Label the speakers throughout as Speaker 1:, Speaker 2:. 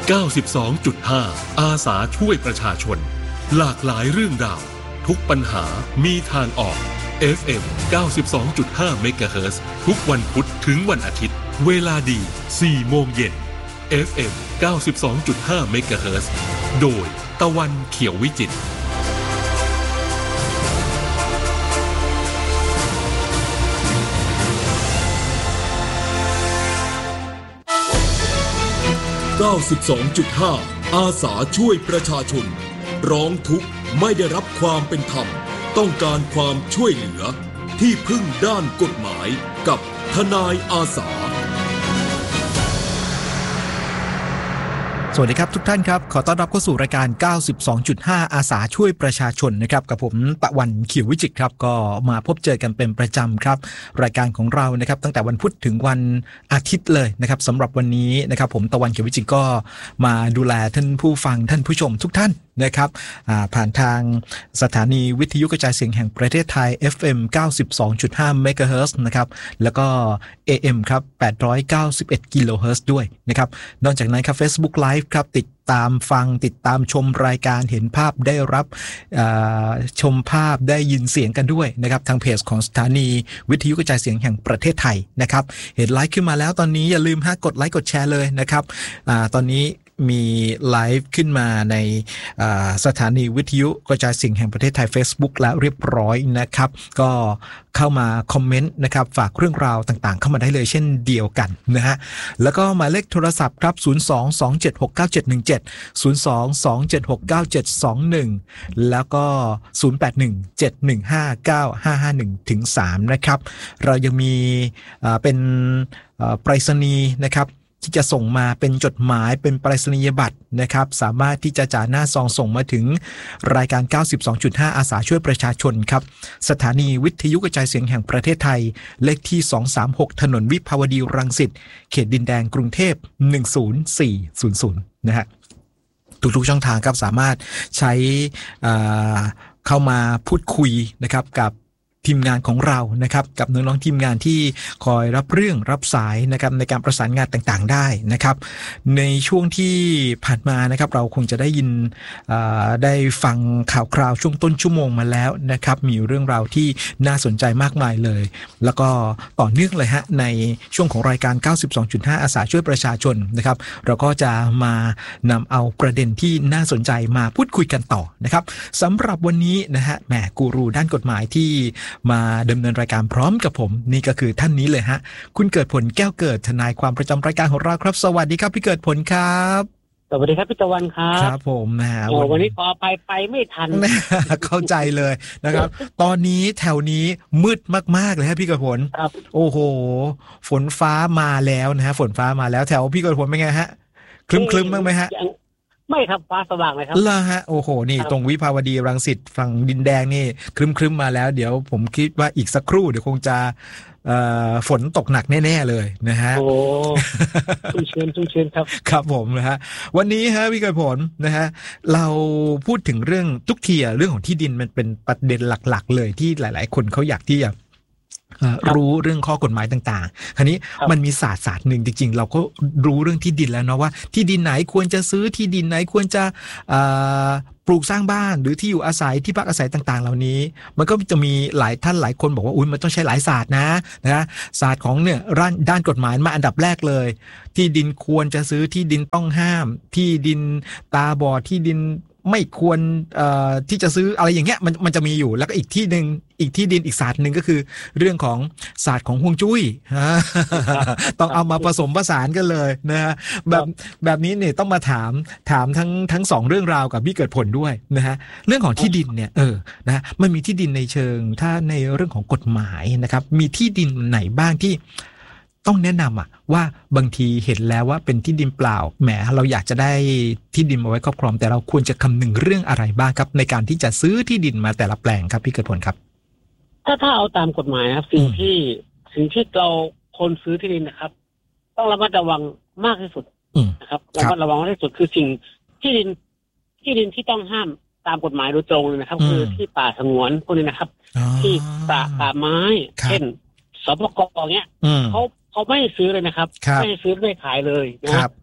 Speaker 1: 92.5 อาสาช่วยประชาชนหลากหลายเรื่องราวทุกปัญหามีทางออก FM 92.5 เมกะเฮิรตซ์ทุกวันพุธถึงวันอาทิตย์เวลาดี 4 โมงเย็น FM 92.5 เมกะเฮิรตซ์โดยตะวันเขียววิจิตร92.5 อาสาช่วยประชาชนร้องทุกข์ไม่ได้รับความเป็นธรรมต้องการความช่วยเหลือที่พึ่งด้านกฎหมายกับทนายอาสา
Speaker 2: สวัสดีครับทุกท่านครับขอต้อนรับเข้าสู่รายการ 92.5 อาสาช่วยประชาชนนะครับกับผมตะวันเขียววิจิตรครับก็มาพบเจอกันเป็นประจำครับรายการของเรานะครับตั้งแต่วันพุธถึงวันอาทิตย์เลยนะครับสำหรับวันนี้นะครับผมตะวันเขียววิจิตรก็มาดูแลท่านผู้ฟังท่านผู้ชมทุกท่านนะครับผ่านทางสถานีวิทยุกระจายเสียงแห่งประเทศไทย FM 92.5 เมกะเฮิรตซ์นะครับแล้วก็ AM ครับ891กิโลเฮิรตซ์ด้วยนะครับนอกจากนั้นครับ Facebook Live ครับติดตามฟังติดตามชมรายการเห็นภาพได้รับชมภาพได้ยินเสียงกันด้วยนะครับทางเพจของสถานีวิทยุกระจายเสียงแห่งประเทศไทยนะครับเห็นไลค์ขึ้นมาแล้วตอนนี้อย่าลืมกดไลค์กดแชร์เลยนะครับตอนนี้มีไลฟ์ขึ้นมาในสถานีวิทยุกระจายเสียงแห่งประเทศไทย Facebook แล้วเรียบร้อยนะครับก็เข้ามาคอมเมนต์นะครับฝากเรื่องราวต่างๆเข้ามาได้เลยเช่นเดียวกันนะฮะแล้วก็หมายเลขโทรศัพท์ครับ022769717 022769721แล้วก็0817159551ถึง3นะครับเรายังมีเป็นไปรษณีย์นะครับที่จะส่งมาเป็นจดหมายเป็นไปรษณียบัตรนะครับสามารถที่จะจ่าหน้าซองส่งมาถึงรายการ 92.5 อาสาช่วยประชาชนครับสถานีวิทยุกระจายเสียงแห่งประเทศไทยเลขที่236ถนนวิภาวดีรังสิตเขตดินแดงกรุงเทพ10400นะฮะทุกๆช่องทางครับสามารถใช้เข้ามาพูดคุยนะครับกับทีมงานของเรานะครับกับน้องๆทีมงานที่คอยรับเรื่องรับสายนะครับในการประสานงานต่างๆได้นะครับในช่วงที่ผ่านมานะครับเราคงจะได้ยินได้ฟังข่าวคราวช่วงต้นชั่วโมงมาแล้วนะครับมีเรื่องราวที่น่าสนใจมากมายเลยแล้วก็ต่อเนื่องเลยฮะในช่วงของรายการ 92.5 อาสาช่วยประชาชนนะครับเราก็จะมานำเอาประเด็นที่น่าสนใจมาพูดคุยกันต่อนะครับสำหรับวันนี้นะฮะแหมกูรูด้านกฎหมายที่มาดำเนินรายการพร้อมกับผมนี่ก็คือท่านนี้เลยฮะคุณเกิดผลแก้วเกิดทนายความประจำรายการของเราครับสวัสดีครับพี่เกิดผลครับ
Speaker 3: สวัสดีครับพี่ตะวันครับ
Speaker 2: ครับผมนะฮะ
Speaker 3: วันนี้ขอไปไม่ทัน
Speaker 2: เข้าใจเลยนะครับตอนนี้แถวนี้มืดมากๆเลยฮะพี่เกิดผล
Speaker 3: ครับ
Speaker 2: โอ้โหฝนฟ้ามาแล้วนะฮะฝนฟ้ามาแล้วแถวพี่เกิดผลเป็นไงฮะครึ้มๆบ้างไหมฮะ
Speaker 3: ไม่ครับฟ้าสว่างเลยครับ
Speaker 2: ล่ะฮะโอ้โหนี่ตรงวิภาวดีรังสิตฝั่งดินแดงนี่ครึ้มมาแล้วเดี๋ยวผมคิดว่าอีกสักครู่เดี๋ยวคงจะฝนตกหนักแน่ๆเลยนะฮะ
Speaker 3: โอ้ชุ่มชื้นครับ
Speaker 2: ครับผมนะฮะวันนี้ฮะพี่เกิดผลนะฮะเราพูดถึงเรื่องทุกทีเรื่องของที่ดินมันเป็นประเด็นหลักๆเลยที่หลายๆคนเขาอยากที่จะรู้เรื่องข้อกฎหมายต่างๆคราวนี้มันมีศาสตร์หนึ่งจริงๆเราก็รู้เรื่องที่ดินแล้วเนาะว่าที่ดินไหนควรจะซื้อที่ดินไหนควรจะปลูกสร้างบ้านหรือที่อยู่อาศัยที่พักอาศัยต่างๆเหล่านี้มันก็จะมีหลายท่านหลายคนบอกว่ามันต้องใช้หลายศาสตร์นะศาสตร์ของเนี่ยด้านกฎหมายมาอันดับแรกเลยที่ดินควรจะซื้อที่ดินต้องห้ามที่ดินตาบอดที่ดินไม่ควรที่จะซื้ออะไรอย่างเงี้ยมันจะมีอยู่แล้วก็อีกที่ดินอีกศาสตร์หนึ่งก็คือเรื่องของศาสตร์ของฮวงจุ้ยต้องเอามาผสมผสานกันเลยนะฮะแบบนี้เนี่ยต้องมาถามทั้งสองเรื่องราวกับพี่เกิดผลด้วยนะฮะเรื่องของที่ดินเนี่ยนะมันมีที่ดินในเชิงถ้าในเรื่องของกฎหมายนะครับมีที่ดินไหนบ้างที่ต้องแนะนำว่าบางทีเห็นแล้วว่าเป็นที่ดินเปล่าแหมเราอยากจะได้ที่ดินมาไว้ครอบครองแต่เราควรจะคำนึงเรื่องอะไรบ้างครับในการที่จะซื้อที่ดินมาแต่ละแปลงครับพี่เกิดผลครับ
Speaker 3: ถ้าเอาตามกฎหมายนะครับสิ่งที่เราคนซื้อที่ดินนะครับต้องระมัดระวังมากที่สุดนะครับระมัดระวังมากที่สุดคือสิ่งที่ดินที่ต้องห้ามตามกฎหมายโดยตรงเลยนะครับคือที่ป่าสงวนพวกนี้นะครับที่ป่าไม้เช่นสปก.เงี้ยเขาไม่ซื้อเลยนะครับไม่ซื้อไม่ขายเลยนะครับ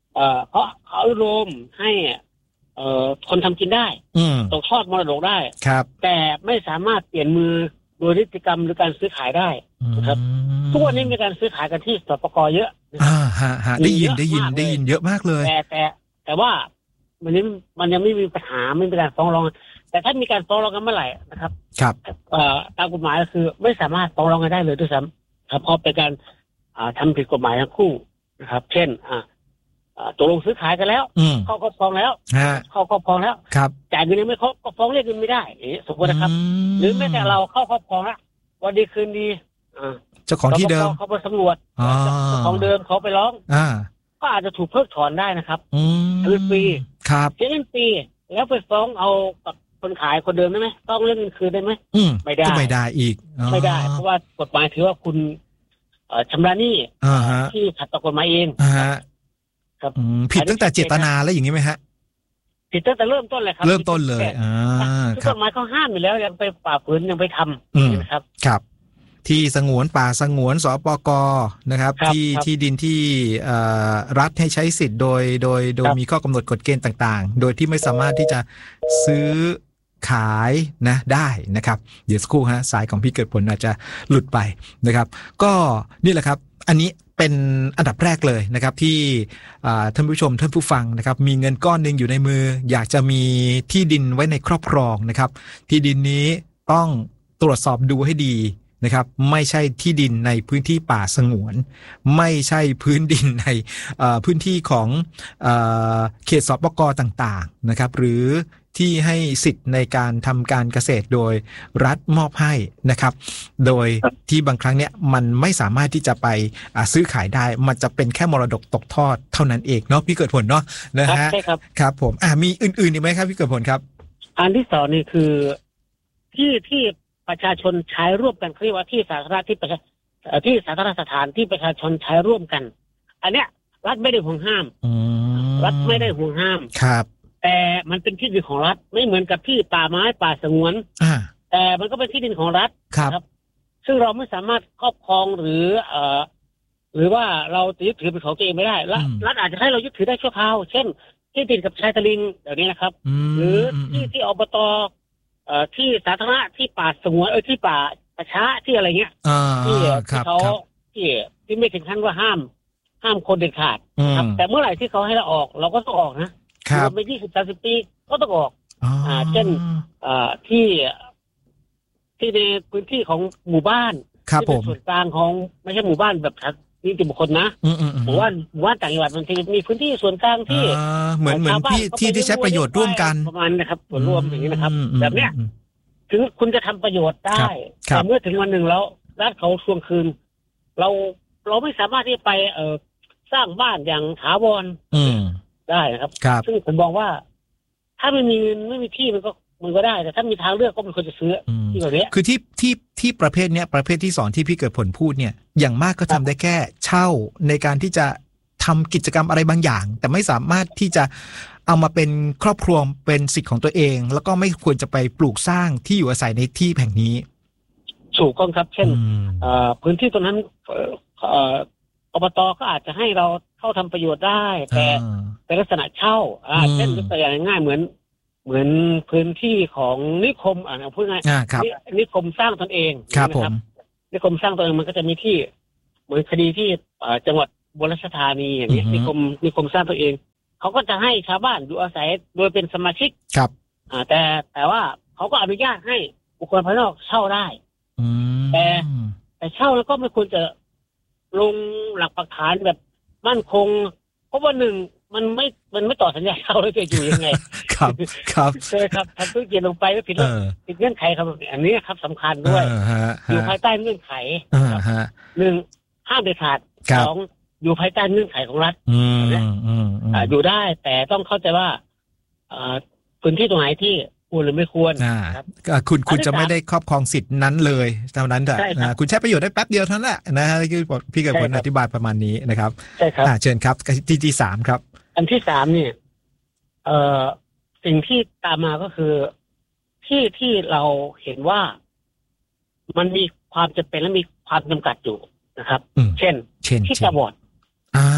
Speaker 3: เขาอนุโลมให้คนทำกินได้ตกทอดมรดกได้
Speaker 2: ครับ
Speaker 3: แต่ไม่สามารถเปลี่ยนมือโดยนิติกรรมหรือการซื้อขายได้นะครับทุกวันนี้มีการซื้อขายกันที่สปก.เยอะ
Speaker 2: ได้ยินเยอะมากเลย
Speaker 3: แต่ว่ามันยังไม่มีปัญหาไม่มีการฟ้องร้องแต่ถ้ามีการฟ้องร้องกันเมื่อไหร่นะครับ
Speaker 2: ครับ
Speaker 3: ตามกฎหมายก็คือไม่สามารถฟ้องร้องกันได้เลยด้วยซ้ำครับเพราะเป็นการทำผิดกฎหมายทั้งคู่นะครับเช่นตกลงซื้อขายกันแล้วเข้าครอบครองแล้วเข้าครอบครองแล้วจ่ายเงินยังไม่ครบก็ฟ้องเรียกเงินไม่ได้สมมตินะครับหรือแม้แต่เราเข้าครอบครองแล้ววันดีคืนดี
Speaker 2: เจ้าของที่เดิม
Speaker 3: เขาไปสำรวจเจ้าของเดิมเขาไปร้องก็อาจจะถูกเพิกถอนได้นะครับเป็นปีเช่นปีแล้วไปฟ้องเอากับคนขายคนเดิมได้ไหมต้องเรื่องเงินคืนได้ไหมไม่ได้
Speaker 2: อีก
Speaker 3: ไม่ได้เพราะว่ากฎหมายถือว่าคุณชำระหนี้ที่ขัดต่อกฎหมายเองครับ
Speaker 2: ผิดตั้งแต่เจตนาแล้วอย่างนี้ไหมฮะ
Speaker 3: ผิดตั้งแต่เริ่มต้นเลยครับ
Speaker 2: เริ่มต้นเลย
Speaker 3: กฎหมายเขาห้ามอยู่แล้วยังไปฝ่าฝืนยังไปทำนะครับ
Speaker 2: ครับที่สงวนป่าสงวนสปก.นะครับที่ดินที่รัฐให้ใช้สิทธิ์โดยมีข้อกำหนดกฎเกณฑ์ต่างๆโดยที่ไม่สามารถที่จะซื้อขายนะได้นะครับเดี๋ยวสักครู่ฮะสายของพี่เกิดผลอาจจะหลุดไปนะครับก็นี่แหละครับอันนี้เป็นอันดับแรกเลยนะครับที่ท่านผู้ชมท่านผู้ฟังนะครับมีเงินก้อนนึงอยู่ในมืออยากจะมีที่ดินไว้ในครอบครองนะครับที่ดินนี้ต้องตรวจสอบดูให้ดีนะครับไม่ใช่ที่ดินในพื้นที่ป่าสงวนไม่ใช่พื้นดินในพื้นที่ของเขตสปก.ต่างๆนะครับหรือที่ให้สิทธิ์ในการทำการเกษตรโดยรัฐมอบให้นะครับโดยที่บางครั้งเนี่ยมันไม่สามารถที่จะไปซื้อขายได้มันจะเป็นแค่มรดกตกทอดเท่านั้นเองเนาะพี่เกิดผลเนาะนะฮะครับผมมีอื่นๆอีกไหมครับพี่เกิดผลครับ
Speaker 3: อันที่สองนี่คือที่ประชาชนใช้ร่วมกันเรียกว่าที่สาธารณะที่สาธารณสถานที่ประชาชนใช้ร่วมกันอันเนี้ยรัฐไม่ได้ห่วงห้ามรัฐไม่ได้ห่วงห้าม
Speaker 2: ครับ
Speaker 3: แต่มันเป็นที่ดินของรัฐไม่เหมือนกับที่ป่าไม้ป่าสงวนแต่มันก็เป็นที่ดินของรัฐ
Speaker 2: ครับ
Speaker 3: ซึ่งเราไม่สามารถครอบครองหรือว่าเราจะยึดถือเป็นของตัวเองไม่ได้รัฐอาจจะให้เรายึดถือได้ชั่วคราวเช่นที่ติดกับชายทะเลเดี๋ยวนี้นะครับหรือที่อบตที่สาธารณะที่ป่าสงวนที่ป่าประชาที่อะไรเงี้ยที่เขาที่ไม่ถึงขั้นว่าห้ามคนเด็ดขาดครับแต่เมื่อไหร่ที่เขาให้เราออกเราก็ต้องออกนะไป20-30 ปีก็ต้องออกเช่นที่ในพื้นที่ของหมู่บ้านที่เป็นส่วนกลางของไม่ใช่หมู่บ้านแบบนิติบุคคลนะหมู่บ้านต่างจังหวัดบางทีมีพื้นที่ส่วนกลางที่
Speaker 2: เหมือนที่ใช้ประโยชน์ร่วมกัน
Speaker 3: ประมาณนะครับส่วนรวมอย่างนี้นะครับแบบเนี้ยถึงคุณจะทำประโยชน์ได้แต่เมื่อถึงวันหนึ่งแล้วรัฐเขาทวงคืนเราไม่สามารถที่ไปสร้างบ้านอย่างถาวรได้นะครับซึ่งผมบอกว่าถ้าไม่มีเงินไม่มีที่มันก็ได้แต่ถ้ามีทางเลือกก็เป็นคนจะซื้อที่แบบนี้
Speaker 2: คือที่ประเภทเนี้ยประเภทที่2ที่พี่เกิดผลพูดเนี่ยอย่างมากก็ทำได้แค่เช่าในการที่จะทำกิจกรรมอะไรบางอย่างแต่ไม่สามารถที่จะเอามาเป็นครอบครัวเป็นสิทธิ์ของตัวเองแล้วก็ไม่ควรจะไปปลูกสร้างที่อยู่อาศัยในที่แห่งนี้
Speaker 3: ถูกต้องครับเช่นพื้นที่ตรงนั้นอบต.ก็อาจจะให้เราเข้าทำประโยชน์ได้แต่เป็นลักษณะเช่าเช่นตัวอย่างง่ายเหมือนพื้นที่ของนิคมพูดง่ายนิคมสร้างตนเอง
Speaker 2: นะครับ
Speaker 3: นิคมสร้างตนเองมันก็จะมีที่เหมือนคดีที่จังหวัดอุบลราชธานีอย่างนี้นิคมสร้างตัวเองเขาก็จะให้ชาวบ้านอยู่อาศัยโดยเป็นสมาชิก
Speaker 2: ครับ
Speaker 3: แต่ว่าเขาก็อนุญาตให้บุคคลภายนอกเช่าได้แต่เช่าแล้วก็ไม่ควรจะลงหลักปักฐานแบบมั่นคงเพราะว่าหนึ่งมันไม่ต่อสัญญาเช่าแล้วจะอยู่ยังไง
Speaker 2: ครับ
Speaker 3: ใช่ครับทำธุรกิจลงไปก็ผิดเงื่อนไขครับอันนี้ครับสำคัญด้วยอยู่ภายใต้เงื่อนไขหนึ่งห้ามเด็ดขาดสองอยู่ภายใต้เงื่อนไขของรัฐอยู่ได้แต่ต้องเข้าใจว่าพื้นที่ตรงไหนที่ควรหรือไม่ควร
Speaker 2: คุณจะไม่ได้ครอบครองสิทธินั้นเลยเท่านั้นแต่คุณใช้ประโยชน์ได้แป๊บเดียวเท่านั้นแหละนะฮะที่พี่เกิดผลอธิบายประมาณนี้นะครับ
Speaker 3: ใช่ครับ
Speaker 2: เชิญครับที่3ครับ
Speaker 3: อันที่3เนี่ยสิ่งที่ตามมาก็คือที่เราเห็นว่ามันมีความจำเป็นและมีความจำกัดอยู่นะครับเช่นที่ตาบอด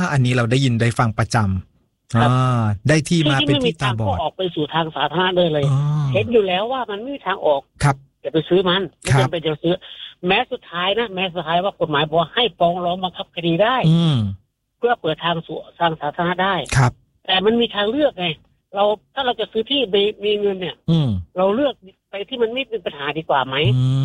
Speaker 2: อันนี้เราได้ยินได้ฟังประจำได้ที่มาเป็นที่ตาบอด
Speaker 3: ออกไปสู่ทางสาธารณะเลยเห็นอยู่แล้วว่ามันไม่มีทางออก
Speaker 2: ครับ
Speaker 3: อย่าไปซื้อมันไม่จำเป็นจะซื้อแม้สุดท้ายว่ากฎหมายบอกให้ฟ้องร้องบังคับคดีได้เพื่อเปิดทางสู่ทางสาธารณะได้
Speaker 2: ครับ
Speaker 3: แต่มันมีทางเลือกไงถ้าเราจะซื้อที่มีเงินเนี่ยเราเลือกไปที่มันไม่เป็นปัญหาดีกว่าไหม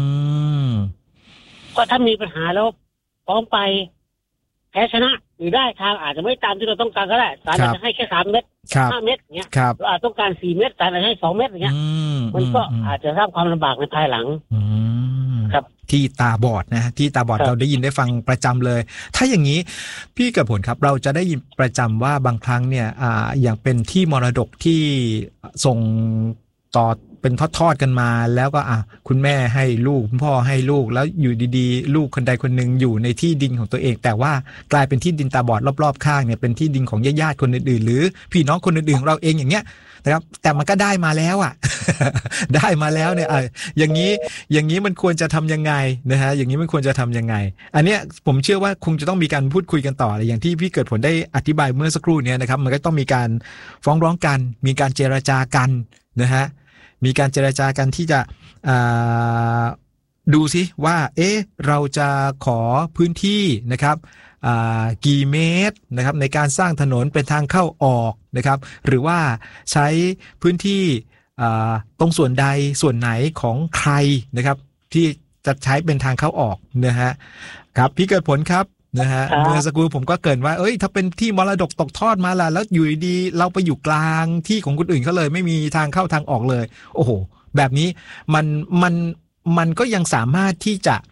Speaker 3: ก็ถ้ามีปัญหาแล้วฟ้องไปแพ้ชนะหรือได้ทางอาจจะไม่ตามที่เราต้องการก็ได้ศาลอาจจะให้แค่3 เม็ด5 เม็ดอย่างเงี้ยเราอาจต้องการ4 เม็ดศาลอาจจะให้2 เม็ดอย่างเงี้ยมันก็อาจจะสร้างความลำบากในภายหลังครับ
Speaker 2: ที่ตาบอดนะที่ตาบอดเราได้ยินได้ฟังประจำเลยถ้าอย่างนี้พี่เกิดผลครับเราจะได้ยินประจำว่าบางครั้งเนี่ยอย่างเป็นที่มรดกที่ส่งต่อเป็นทอดกันมาแล้วก็คุณแม่ให้ลูกคุณพ่อให้ลูกแล้วอยู่ดีๆลูกคนใดคนหนึ่งอยู่ในที่ดินของตัวเองแต่ว่ากลายเป็นที่ดินตาบอดรอบๆข้างเนี่ยเป็นที่ดินของญาติๆคนอื่นๆหรือพี่น้องคนอื่นๆของเราเองอย่างเงี้ยนะครับแต่มันก็ได้มาแล้วได้มาแล้วเนี่ยอย่างนี้มันควรจะทำยังไงนะฮะอย่างนี้มันควรจะทำยังไงอันเนี้ยผมเชื่อว่าคงจะต้องมีการพูดคุยกันต่ออย่างที่พี่เกิดผลได้อธิบายเมื่อสักครู่นี้นะครับมันก็ต้องมีการฟ้องร้องกันมีการเจรจากันนะฮะมีการเจรจากันที่จะดูซิว่าเราจะขอพื้นที่นะครับกี่เมตรนะครับในการสร้างถนนเป็นทางเข้าออกนะครับหรือว่าใช้พื้นที่ตรงส่วนใดส่วนไหนของใครนะครับที่จะใช้เป็นทางเข้าออกนะฮะครับพี่เกิดผลครับนะฮะเมื่อสักครู่ผมก็เกริ่นว่าถ้าเป็นที่มรดกตกทอดมาล่ะแล้วอยู่ดีเราไปอยู่กลางที่ของคนอื่นเขาเลยไม่มีทางเข้าทางออกเลยโอ้โหแบบนี้มันก็ยังสามารถที่จะ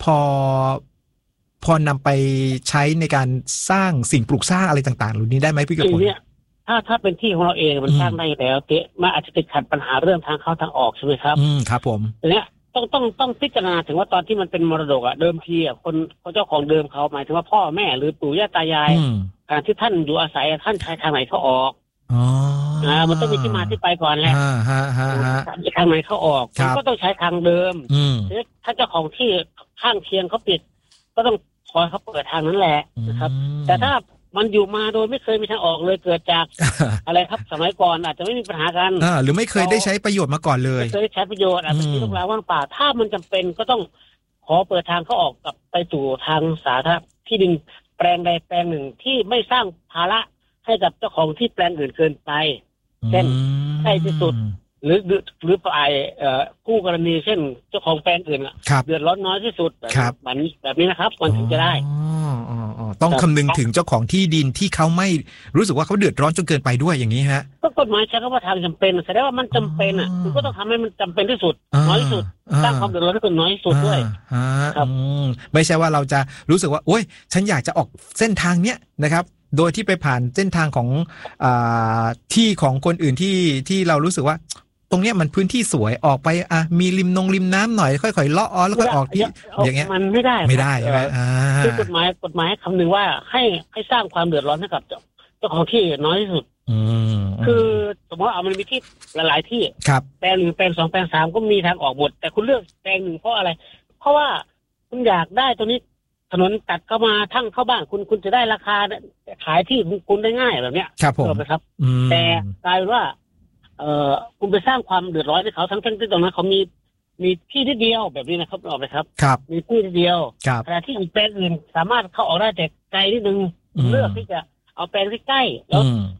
Speaker 2: พอนำไปใช้ในการสร้างสิ่งปลูกสร้างอะไรต่างๆเหล่านี้ได้ไหมพี่เกิดผล
Speaker 3: ถ้าเป็นที่ของเราเองมันสร้างได้แล้วมันอาจจะติดขัดปัญหาเรื่องทางเข้าทางออกใช่ไหมครับ
Speaker 2: ครับผม
Speaker 3: ทีเนี้ยต้องพิจารณาถึงว่าตอนที่มันเป็นมรดกเดิมทีคนเจ้าของเดิมเขาหมายถึงว่าพ่อแม่หรือปู่ย่าตายายการที่ท่านอยู่อาศัยท่านใช้ทางไหนเขาออกมันต้องมีที่มาที่ไปก่อนแหละทางไหนเขาออกมันก็ต้องใช้ทางเดิมถ้าเจ้าของที่ข้างเคียงเขาปิดก็ต้องคอยเขาเปิดทางนั้นแหละนะครับแต่ถ้ามันอยู่มาโดยไม่เคยมีทางออกเลยเกิดจาก อะไรครับสมัยก่อนอาจจะไม่มีปัญหากัน
Speaker 2: หรือไม่เคยได้ใช้ประโยชน์มาก่อนเลย
Speaker 3: เคยใช้ประโยชน์อาจจะมีลูกหลานว่างเปล่าถ้ามันจำเป็นก็ต้องขอเปิดทางเขาออกกับไปสู่ทางสาธารณะที่ดินแปลงใดแปลงหนึ่งที่ไม่สร้างภาระให้กับเจ้าของที่แปลงอื่นเกินไปเช่นใกล้ที่สุดหรือฝ่ายคู่กรณีเช่นเจ้าของแปลงอื่นเดือดร้อนน้อยที่สุดแบบนี้นะครับมันถึงจะได้
Speaker 2: ต้องคำนึงถึงเจ้าของที่ดินที่เขาไม่รู้สึกว่าเขาเดือดร้อนจนเกินไปด้วยอย่างนี้ฮะ
Speaker 3: ก็กฎหมายใช้คำว่าทางจำเป็นแสดงว่ามันจำเป็นคุณก็ต้องทำให้มันจำเป็นที่สุดน้อยที่สุดสร้างความเดือดร้อนให้คนน้อยที่สุดด้วย
Speaker 2: ครับไม่ใช่ว่าเราจะรู้สึกว่าโอ๊ยฉันอยากจะออกเส้นทางเนี้ยนะครับโดยที่ไปผ่านเส้นทางของที่ของคนอื่นที่เรารู้สึกว่าตรงเนี้ยมันพื้นที่สวยออกไปมีริมน้ำหน่อยค่อยๆเลาะแล้วก็ออกที่อย่างเงี้ย
Speaker 3: มันไม่ได้
Speaker 2: ใช่ไหม
Speaker 3: คือกฎหมายคำนึงว่าให้สร้างความเดือดร้อนให้กับเจ้าของที่น้อยที่สุดคือสมมติว่ามันมีที่หลายๆที่แปลง1แปลง2แปลง3ก็มีทางออกหมดแต่คุณเลือกแปลง1เพราะอะไรเพราะว่าคุณอยากได้ตรงนี้ถนนตัดเข้ามาทั้งเข้าบ้านคุณจะได้ราคาขายที่คุณได้ง่ายแบบเนี้ย
Speaker 2: ครับผม
Speaker 3: ครับแต่กลายเป็นว่าคุณไปสร้างความเดือดร้อนให้เขาทั้งที่ตรงนั้นเขามีที่นิดเดียวแบบนี้นะครับออกไปครับมีที่นิดเดียวขณะที่อีกแปลงอื่นสามารถเข้าออกได้แต่ไกลนิดนึงเลือกที่จะเอาแปลงที่ใกล้แล้ว